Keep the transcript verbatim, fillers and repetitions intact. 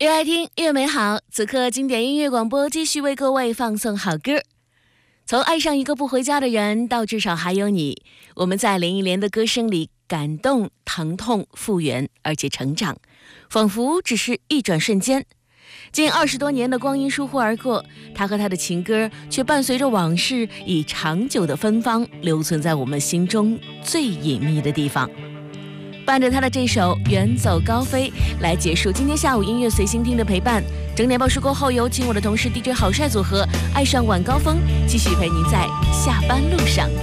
越爱听越美好，此刻经典音乐广播继续为各位放送好歌。从爱上一个不回家的人到至少还有你，我们在林忆莲的歌声里感动、疼痛、复原，而且成长，仿佛只是一转瞬间。近二十多年的光阴疏忽而过，他和他的情歌却伴随着往事，以长久的芬芳留存在我们心中最隐秘的地方。伴着他的这首《远走高飞》来结束今天下午音乐随心听的陪伴。整点报时过后，有请我的同事 D J 好帅组合爱上晚高峰继续陪您在下班路上。